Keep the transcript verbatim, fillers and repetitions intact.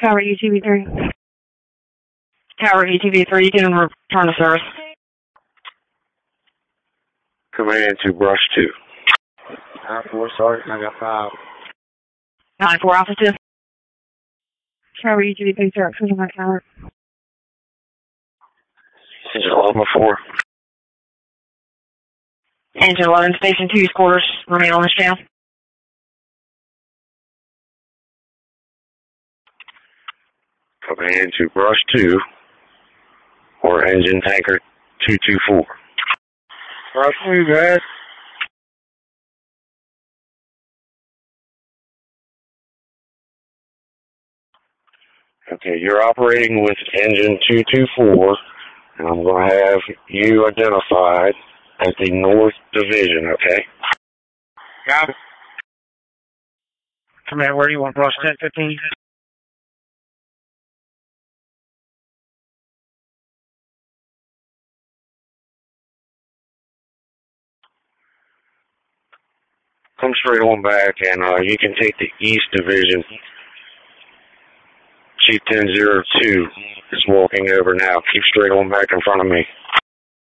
Tower E T V three. Tower E T V three, you can return to service. Command to brush two. nine four, Sergeant, I got five. nine four, Alpha two. Tower E T V three, sir, access on my tower. Engine eleven four. Engine eleven, Station two's quarters, remain on this channel. Command to brush two, or engine tanker two two four. Brush two, guys. Okay, you're operating with engine two two four, and I'm going to have you identified as the North Division, okay? Got it. Command, where do you want brush ten fifteen? Come straight on back, and uh, you can take the East Division. Chief ten zero two is walking over now. Keep straight on back in front of me.